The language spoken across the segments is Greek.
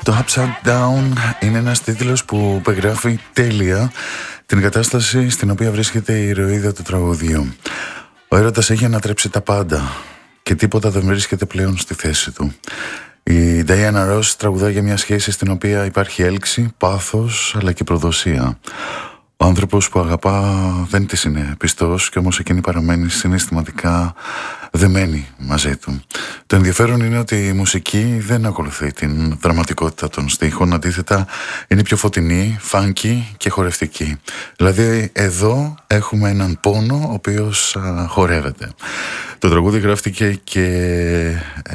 Το Upside Down είναι ένας τίτλος που περιγράφει τέλεια την κατάσταση στην οποία βρίσκεται η ηρωίδα του τραγουδιού. Ο έρωτας έχει ανατρέψει τα πάντα και τίποτα δεν βρίσκεται πλέον στη θέση του. Η Diana Ross τραγουδά για μια σχέση στην οποία υπάρχει έλξη, πάθος αλλά και προδοσία. Ο άνθρωπος που αγαπά δεν της είναι πιστός και όμως εκείνη παραμένει συναισθηματικά δεμένη μαζί του. Το ενδιαφέρον είναι ότι η μουσική δεν ακολουθεί την δραματικότητα των στίχων, αντίθετα είναι πιο φωτεινή, φάνκι και χορευτική. Δηλαδή εδώ έχουμε έναν πόνο ο οποίος χορεύεται. Το τραγούδι γράφτηκε και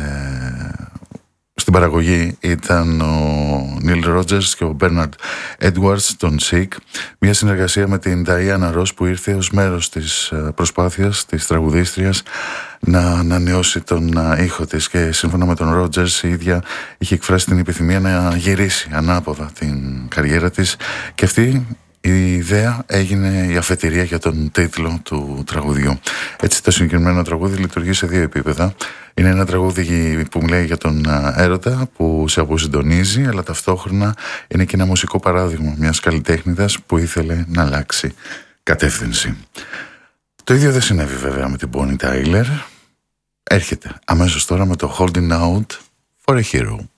στην παραγωγή ήταν ο Νίλ Ρότζερς και ο Μπέρναρντ Έντουαρντς των Sick, μια συνεργασία με την Diana Ross που ήρθε ως μέρος της προσπάθειας της τραγουδίστριας να ανανεώσει τον ήχο της, και σύμφωνα με τον Ρότζερς η ίδια είχε εκφράσει την επιθυμία να γυρίσει ανάποδα την καριέρα της, και αυτή η ιδέα έγινε η αφετηρία για τον τίτλο του τραγουδιού. Έτσι το συγκεκριμένο τραγούδι λειτουργεί σε δύο επίπεδα. Είναι ένα τραγούδι που μιλάει για τον έρωτα, που σε αποσυντονίζει, αλλά ταυτόχρονα είναι και ένα μουσικό παράδειγμα μιας καλλιτέχνηδας που ήθελε να αλλάξει κατεύθυνση. Το ίδιο δεν συνέβη βέβαια με την Bonnie Tyler. Έρχεται αμέσως τώρα με το Holding Out for a Hero.